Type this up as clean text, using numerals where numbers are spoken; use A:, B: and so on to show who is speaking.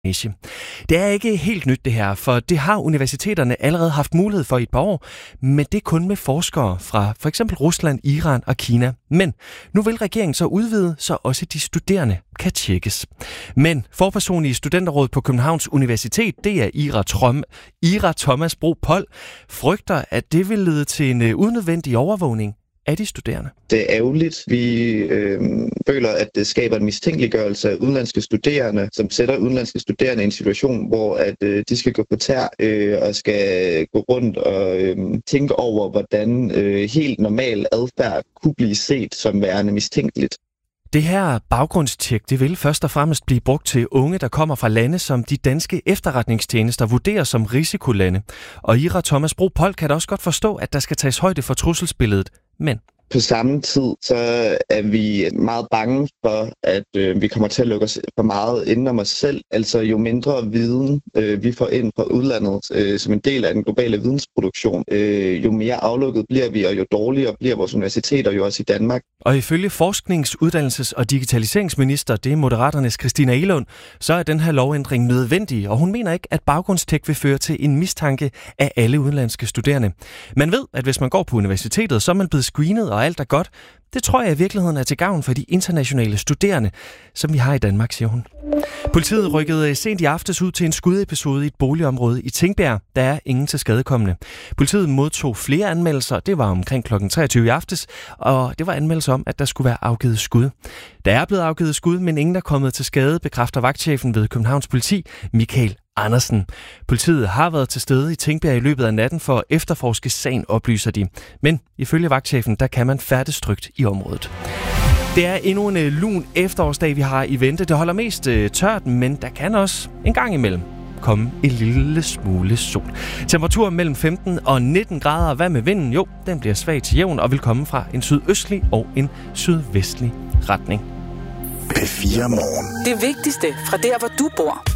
A: Det er ikke helt nyt det her, for det har universiteterne allerede haft mulighed for i et par år, men det er kun med forskere fra for eksempel Rusland, Iran og Kina. Men nu vil regeringen så udvide, så også de studerende kan tjekkes. Men forperson i Studenterrådet på Københavns Universitet, det er Ira Thomas Bro Pold, frygter, at det vil lede til en unødvendig overvågning af de studerende.
B: Det er ærgerligt. Vi føler, at det skaber en mistænkeliggørelse af udenlandske studerende, som sætter udenlandske studerende i en situation, hvor at de skal gå på tær og skal gå rundt og tænke over, hvordan helt normal adfærd kunne blive set som værende mistænkeligt.
A: Det her baggrundstjek, det vil først og fremmest blive brugt til unge, der kommer fra lande, som de danske efterretningstjenester vurderer som risikolande. Og Ira Thomas Bro Pold kan da også godt forstå, at der skal tages højde for trusselsbilledet. Men
B: på samme tid, så er vi meget bange for, at vi kommer til at lukke os for meget inden om os selv. Altså jo mindre viden vi får ind fra udlandet som en del af den globale vidensproduktion, jo mere aflukket bliver vi, og jo dårligere bliver vores universiteter jo også i Danmark.
A: Og ifølge forsknings-, uddannelses- og digitaliseringsminister, det er Moderaternes Christina Egelund, så er den her lovændring nødvendig, og hun mener ikke, at baggrundstjek vil føre til en mistanke af alle udenlandske studerende. Man ved, at hvis man går på universitetet, så er man blevet screenet, og alt er godt. Det tror jeg i virkeligheden er til gavn for de internationale studerende, som vi har i Danmark, siger hun. Politiet rykkede sent i aftes ud til en skudepisode i et boligområde i Tingbjerg. Der er ingen til skadekommende. Politiet modtog flere anmeldelser. Det var omkring kl. 23 i aftes, og det var anmeldelser om, at der skulle være afgivet skud. Der er blevet afgivet skud, men ingen er kommet til skade, bekræfter vagtchefen ved Københavns Politi, Michael Andersen. Politiet har været til stede i Tingbjerg i løbet af natten for at efterforske sagen, oplyser de. Men ifølge vagtchefen, der kan man færdes trygt i området. Det er endnu en lun efterårsdag, vi har i vente. Det holder mest tørt, men der kan også en gang imellem komme en lille smule sol. Temperaturen mellem 15 og 19 grader. Hvad med vinden? Jo, den bliver svag til jævn og vil komme fra en sydøstlig og en sydvestlig retning.
C: P4 Morgen.
D: Det vigtigste fra der, hvor du bor.